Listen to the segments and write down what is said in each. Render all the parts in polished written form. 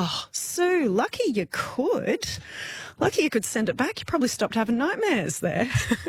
Oh, Sue, lucky you could. Lucky you could send it back. You probably stopped having nightmares there.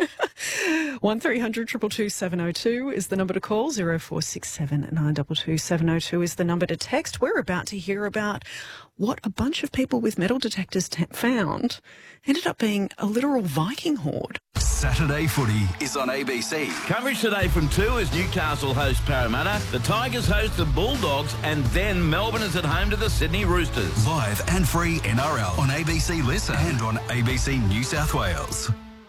1300 222 702 is the number to call. 0467 922 702 is the number to text. We're about to hear about what a bunch of people with metal detectors found ended up being a literal Viking horde. Saturday Footy is on ABC. Coverage today from 2 as Newcastle host Parramatta, the Tigers host the Bulldogs, and then Melbourne is at home to the Sydney Roosters. Live and free NRL on ABC Listen and on ABC New South Wales.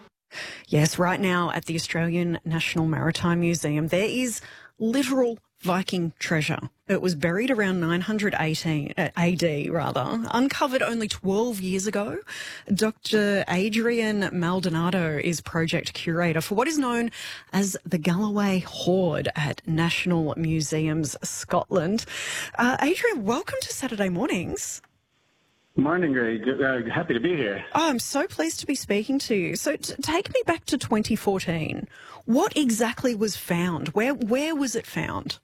Yes, right now at the Australian National Maritime Museum, there is literal Viking treasure. It was buried around 918 AD, uncovered only 12 years ago. Dr. Adrian Maldonado is project curator for what is known as the Galloway Hoard at National Museums Scotland. Adrian, welcome to Saturday Mornings. Morning, Greg. Happy to be here. Oh, I'm so pleased to be speaking to you. So take me back to 2014. What exactly was found? Where was it found?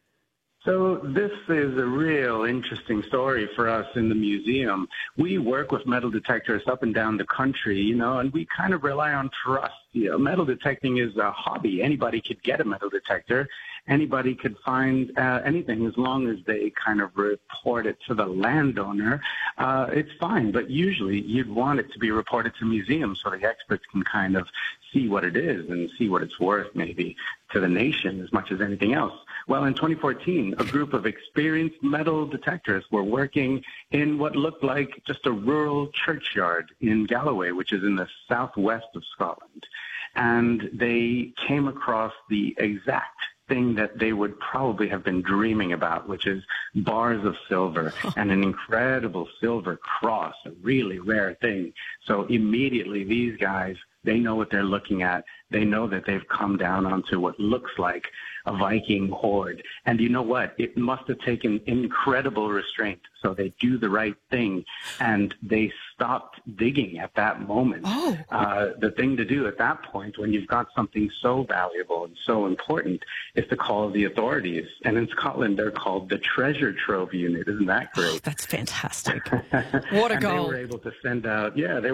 So this is a real interesting story for us in the museum. We work with metal detectors up and down the country, and we kind of rely on trust. Metal detecting is a hobby. Anybody could get a metal detector. Anybody could find anything as long as they kind of report it to the landowner. It's fine, but usually you'd want it to be reported to museums so the experts can kind of see what it is and see what it's worth maybe to the nation as much as anything else. Well, in 2014, a group of experienced metal detectors were working in what looked like just a rural churchyard in Galloway, which is in the southwest of Scotland. And they came across the exact thing that they would probably have been dreaming about, which is bars of silver and an incredible silver cross, a really rare thing. So immediately these guys, they know what they're looking at. They know that they've come down onto what looks like a Viking horde. And you know what? It must have taken incredible restraint. So they do the right thing, and they stopped digging at that moment. The thing to do at that point, when you've got something so valuable and so important, is to call the authorities. And in Scotland, they're called the Treasure Trove Unit. Isn't that great? Oh, that's fantastic. What a goal. They were able to send out,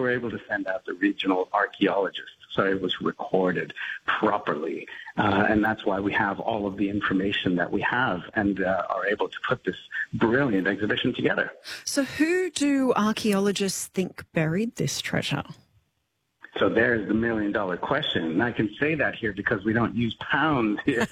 the regional archaeologists. So it was recorded properly. And that's why we have all of the information that we have and are able to put this brilliant exhibition together. So who do archaeologists think buried this treasure? So there's the million-dollar question. And I can say that here because we don't use pounds here.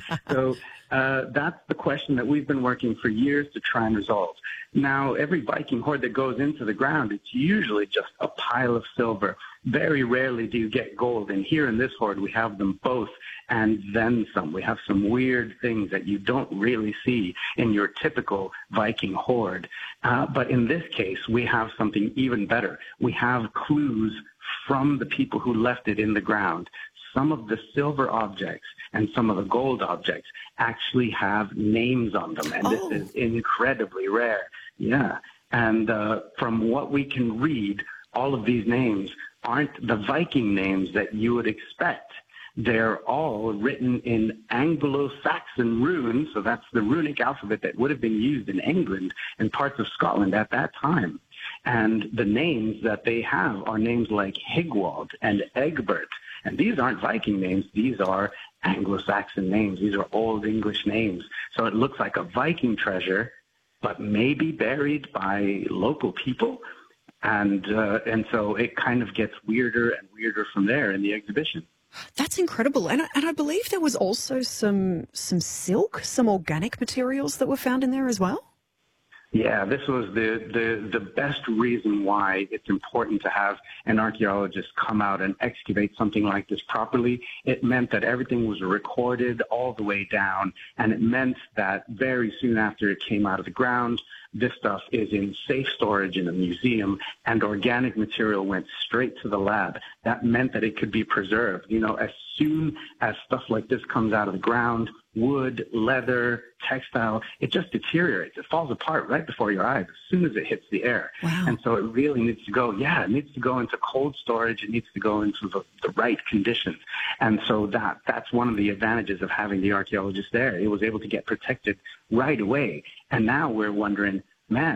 So that's the question that we've been working for years to try and resolve. Now, every Viking hoard that goes into the ground, it's usually just a pile of silver. Very rarely do you get gold. And here in this hoard, we have them both and then some. We have some weird things that you don't really see in your typical Viking hoard. But in this case, we have something even better. We have clues from the people who left it in the ground. Some of the silver objects and some of the gold objects actually have names on them, and this is incredibly rare. Yeah, and from what we can read, all of these names aren't the Viking names that you would expect. They're all written in Anglo-Saxon runes, so that's the runic alphabet that would have been used in England and parts of Scotland at that time. And the names that they have are names like Higwald and Egbert. And these aren't Viking names. These are Anglo-Saxon names. These are Old English names. So it looks like a Viking treasure, but maybe buried by local people. And so it kind of gets weirder and weirder from there in the exhibition. That's incredible. And I believe there was also some silk, some organic materials that were found in there as well? Yeah, this was the best reason why it's important to have an archaeologist come out and excavate something like this properly. It meant that everything was recorded all the way down, and it meant that very soon after it came out of the ground, this stuff is in safe storage in a museum, and organic material went straight to the lab. That meant that it could be preserved. As soon as stuff like this comes out of the ground, wood, leather, textile, it just deteriorates. It falls apart right before your eyes as soon as it hits the air. Wow. And so it really needs to go, it needs to go into cold storage. It needs to go into the right conditions. And so that's one of the advantages of having the archaeologist there. It was able to get protected right away. And now we're wondering, man,